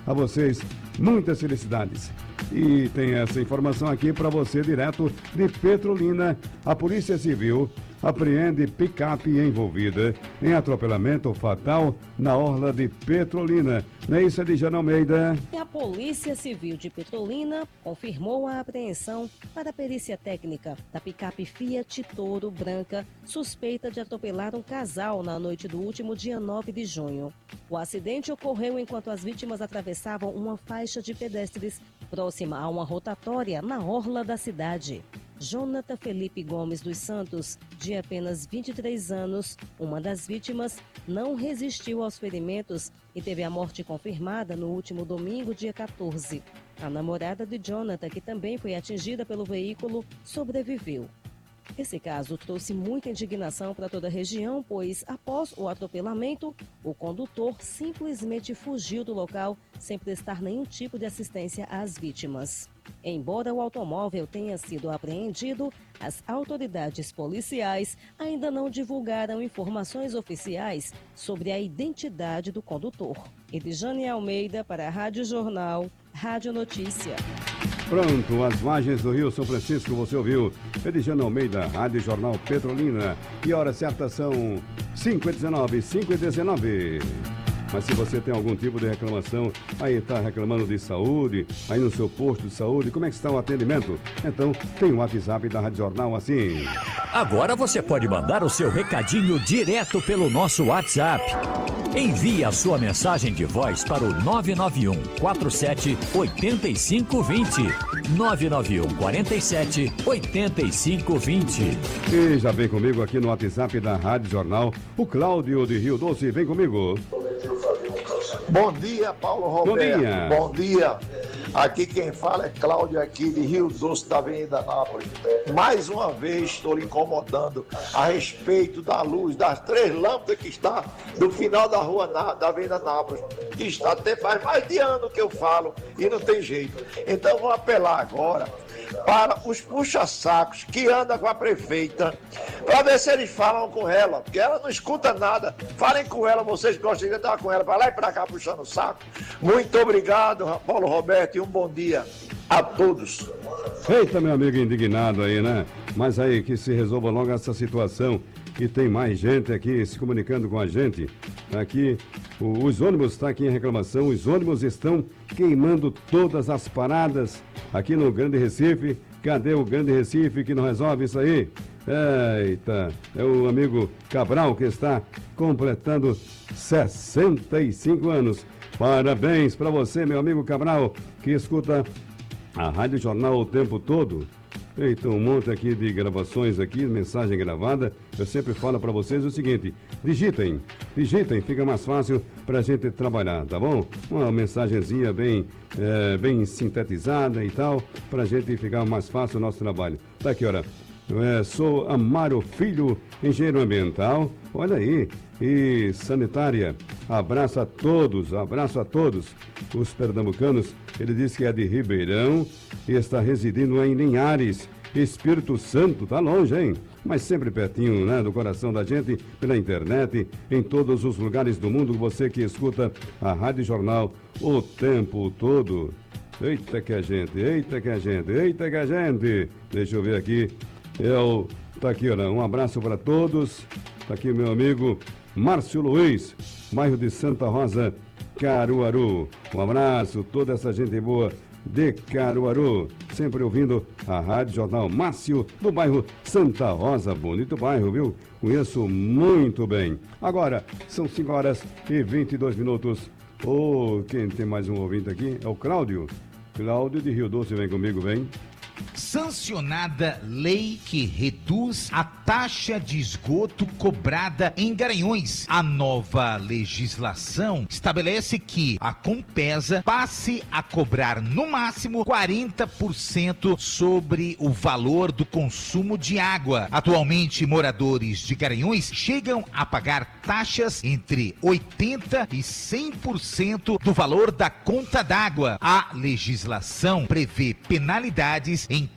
A vocês, muitas felicidades. E tem essa informação aqui para você direto de Petrolina. A Polícia Civil apreende picape envolvida em atropelamento fatal na orla de Petrolina. Não é isso, Edjane Almeida? A Polícia Civil de Petrolina confirmou a apreensão para a perícia técnica da picape Fiat Toro branca, suspeita de atropelar um casal na noite do último dia 9 de junho. O acidente ocorreu enquanto as vítimas atravessavam uma faixa de pedestres próxima a uma rotatória na orla da cidade. Jonathan Felipe Gomes dos Santos, de apenas 23 anos, uma das vítimas, não resistiu aos ferimentos e teve a morte confirmada no último domingo, dia 14. A namorada de Jonathan, que também foi atingida pelo veículo, sobreviveu. Esse caso trouxe muita indignação para toda a região, pois, após o atropelamento, o condutor simplesmente fugiu do local sem prestar nenhum tipo de assistência às vítimas. Embora o automóvel tenha sido apreendido, as autoridades policiais ainda não divulgaram informações oficiais sobre a identidade do condutor. Edjane Almeida para a Rádio Jornal, Rádio Notícia. Pronto, as margens do Rio São Francisco, você ouviu. Edjane Almeida, Rádio Jornal Petrolina. E a hora certa são 5h19, 5h19. Mas se você tem algum tipo de reclamação, aí está reclamando de saúde, aí no seu posto de saúde, como é que está o atendimento? Então, tem o WhatsApp da Rádio Jornal assim. Agora você pode mandar o seu recadinho direto pelo nosso WhatsApp. Envie a sua mensagem de voz para o 991 47 8520. 991 47 8520. E já vem comigo aqui no WhatsApp da Rádio Jornal, o Cláudio de Rio Doce. Vem comigo. Bom dia, Paulo Roberto. Bom dia. Bom dia. Aqui quem fala é Cláudio, aqui de Rio Doce, da Avenida Nápoles. Mais uma vez estou lhe incomodando a respeito da luz, das 3 lâmpadas que está no final da rua da Avenida Nápoles. Que está até faz mais de ano que eu falo e não tem jeito. Então vou apelar agora para os puxa-sacos que andam com a prefeita, para ver se eles falam com ela, porque ela não escuta nada. Falem com ela, vocês gostam de estar com ela, para lá e para cá puxando o saco. Muito obrigado, Paulo Roberto, e um bom dia a todos. Eita, meu amigo indignado aí, né? Mas aí que se resolva logo essa situação. E tem mais gente aqui se comunicando com a gente. Aqui, os ônibus estão aqui em reclamação, os ônibus estão queimando todas as paradas aqui no Grande Recife. Cadê o Grande Recife que não resolve isso aí? Eita, é o amigo Cabral que está completando 65 anos. Parabéns para você, meu amigo Cabral, que escuta a Rádio Jornal o tempo todo. Eita, um monte aqui de gravações aqui, mensagem gravada. Eu sempre falo para vocês o seguinte: digitem, fica mais fácil para a gente trabalhar, tá bom? Uma mensagenzinha bem sintetizada e tal, para a gente ficar mais fácil o nosso trabalho. Tá aqui, olha. Sou Amaro Filho, engenheiro ambiental, olha aí, e sanitária. Abraço a todos os pernambucanos. Ele disse que é de Ribeirão e está residindo em Linhares, Espírito Santo. Tá longe, hein? Mas sempre pertinho, né, do coração da gente, pela internet, em todos os lugares do mundo. Você que escuta a Rádio Jornal o tempo todo. Eita que a gente. Deixa eu ver aqui. Tá aqui, olha, um abraço para todos. Tá aqui meu amigo Márcio Luiz, bairro de Santa Rosa, Caruaru. Um abraço, toda essa gente boa de Caruaru, sempre ouvindo a Rádio Jornal. Márcio, do bairro Santa Rosa, bonito bairro, viu? Conheço muito bem. Agora, são 5h22. Quem tem mais um ouvinte aqui é o Cláudio. Cláudio de Rio Doce, vem comigo, vem. Sancionada lei que reduz a taxa de esgoto cobrada em Garanhuns. A nova legislação estabelece que a Compesa passe a cobrar no máximo 40% sobre o valor do consumo de água. Atualmente, moradores de Garanhuns chegam a pagar taxas entre 80% e 100% do valor da conta d'água. A legislação prevê penalidades em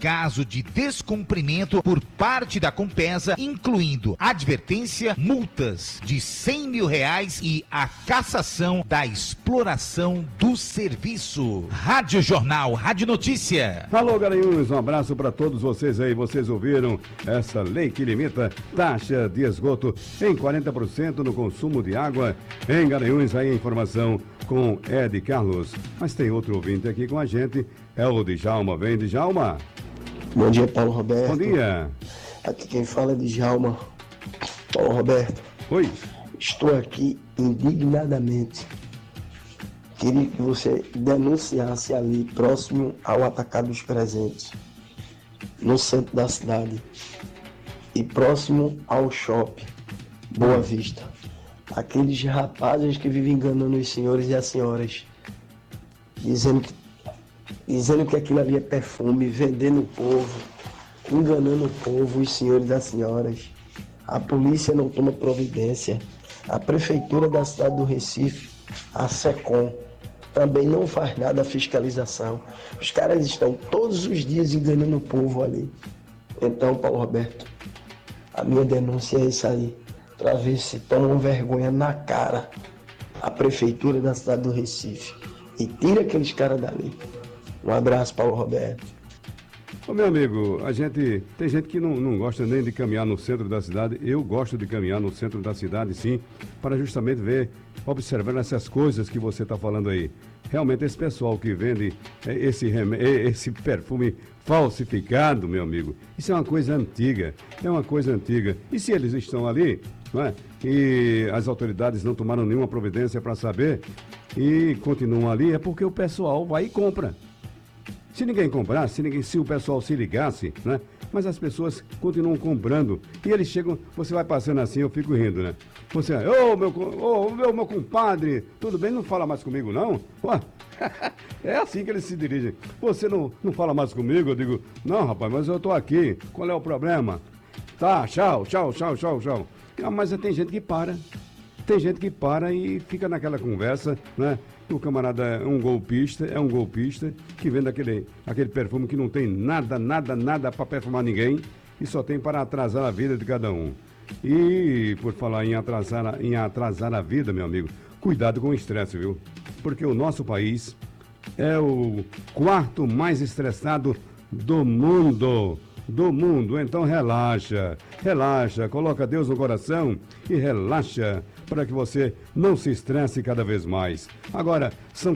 caso de descumprimento por parte da Compesa, incluindo advertência, multas de R$100 mil e a cassação da exploração do serviço. Rádio Jornal, Rádio Notícia. Alô, Garanhuns, um abraço para todos vocês aí. Vocês ouviram essa lei que limita taxa de esgoto em 40% no consumo de água em Garanhuns. Aí a informação com Ed Carlos. Mas tem outro ouvinte aqui com a gente, é o Djalma. Vem, Djalma. Bom dia, Paulo Roberto. Bom dia. Aqui quem fala é Djalma. Paulo Roberto. Oi. Estou aqui indignadamente. Queria que você denunciasse ali, próximo ao Atacado dos Presentes, no centro da cidade, e próximo ao shopping Boa Vista. Aqueles rapazes que vivem enganando os senhores e as senhoras, dizendo que aquilo ali é perfume, vendendo o povo, enganando o povo, os senhores e as senhoras. A polícia não toma providência. A prefeitura da cidade do Recife, a SECOM, também não faz nada a fiscalização. Os caras estão todos os dias enganando o povo ali. Então, Paulo Roberto, a minha denúncia é isso aí, para ver se tomam vergonha na cara a prefeitura da cidade do Recife e tira aqueles caras dali. Um abraço, Paulo Roberto. Ô, meu amigo, tem gente que não gosta nem de caminhar no centro da cidade. Eu gosto de caminhar no centro da cidade, sim, para justamente ver, observando essas coisas que você está falando aí. Realmente, esse pessoal que vende esse perfume falsificado, meu amigo, isso é uma coisa antiga, E se eles estão ali, não é? E as autoridades não tomaram nenhuma providência para saber e continuam ali, é porque o pessoal vai e compra. Se ninguém comprasse, se o pessoal se ligasse, né? Mas as pessoas continuam comprando. E eles chegam, você vai passando assim, eu fico rindo, né? Você, meu compadre, tudo bem? Não fala mais comigo, não? É assim que eles se dirigem. Você não fala mais comigo? Eu digo, não, rapaz, mas eu tô aqui. Qual é o problema? Tá, tchau. Mas tem gente que para. Tem gente que para e fica naquela conversa, né? O camarada é um golpista que vende aquele perfume que não tem nada para perfumar ninguém e só tem para atrasar a vida de cada um. E por falar em atrasar a vida, meu amigo, cuidado com o estresse, viu? Porque o nosso país é o quarto mais estressado do mundo. Então relaxa, coloca Deus no coração e relaxa para que você não se estresse cada vez mais. Agora, são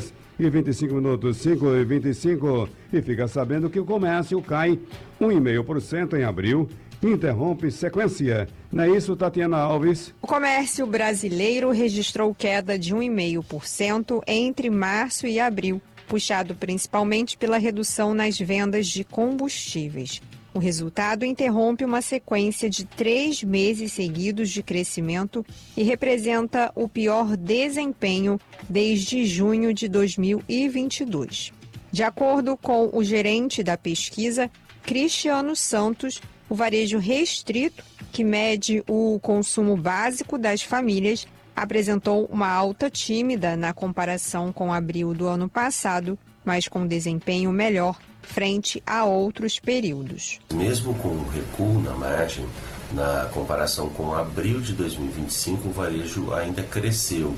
5h25, 5h25, e fica sabendo que o comércio cai 1,5% em abril, interrompe sequência. Não é isso, Tatiana Alves? O comércio brasileiro registrou queda de 1,5% entre março e abril, puxado principalmente pela redução nas vendas de combustíveis. O resultado interrompe uma sequência de 3 meses seguidos de crescimento e representa o pior desempenho desde junho de 2022. De acordo com o gerente da pesquisa, Cristiano Santos, o varejo restrito, que mede o consumo básico das famílias, apresentou uma alta tímida na comparação com abril do ano passado, mas com desempenho melhor frente a outros períodos. Mesmo com o recuo na margem, na comparação com abril de 2025, o varejo ainda cresceu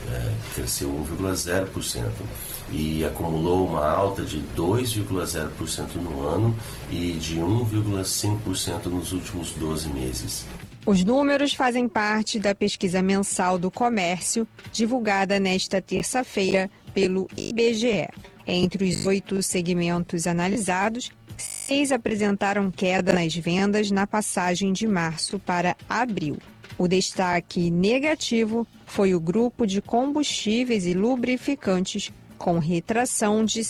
1,0% e acumulou uma alta de 2,0% no ano e de 1,5% nos últimos 12 meses. Os números fazem parte da pesquisa mensal do comércio, divulgada nesta terça-feira pelo IBGE. Entre os 8 segmentos analisados, 6 apresentaram queda nas vendas na passagem de março para abril. O destaque negativo foi o grupo de combustíveis e lubrificantes, com retração de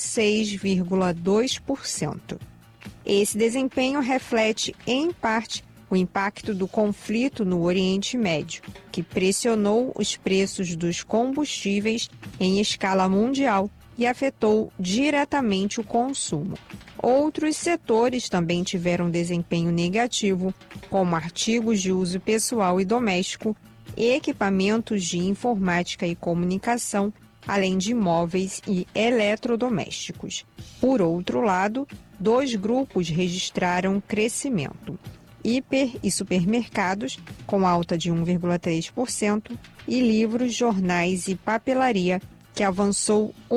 6,2%. Esse desempenho reflete, em parte, o impacto do conflito no Oriente Médio, que pressionou os preços dos combustíveis em escala mundial e afetou diretamente o consumo. Outros setores também tiveram desempenho negativo, como artigos de uso pessoal e doméstico, equipamentos de informática e comunicação, além de imóveis e eletrodomésticos. Por outro lado, 2 grupos registraram crescimento: hiper e supermercados, com alta de 1,3%, e livros, jornais e papelaria, que avançou